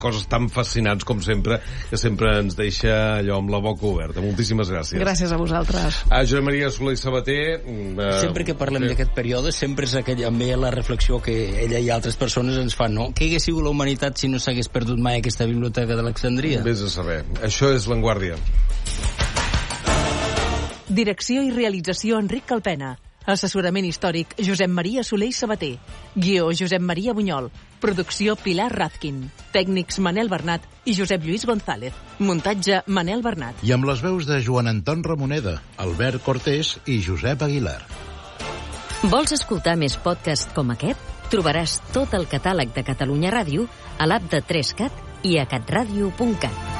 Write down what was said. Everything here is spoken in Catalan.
coses tan fascinants com sempre, que sempre ens deixa allò amb la boca oberta. Moltíssimes gràcies. Gràcies a vosaltres. Josep Maria Soler i Sabater... Sempre que parlem d'aquest període, sempre és amb ella la reflexió que ella i altres persones ens fan, no? Què hagués sigut la humanitat si no s'hagués perdut mai aquesta biblioteca d'Alexandria? Vés a saber. Això és L'Enguàrdia. Direcció i realització Enric Calpena. Assessorament històric Josep Maria Soler i Sabater. Guió Josep Maria Bunyol. Producció Pilar Razkin. Tècnics Manel Bernat i Josep Lluís González. Muntatge Manel Bernat. I amb les veus de Joan Anton Ramoneda, Albert Cortés i Josep Aguilar. Vols escoltar més podcasts com aquest? Trobaràs tot el catàleg de Catalunya Ràdio a l'app de 3CAT i a catradio.cat.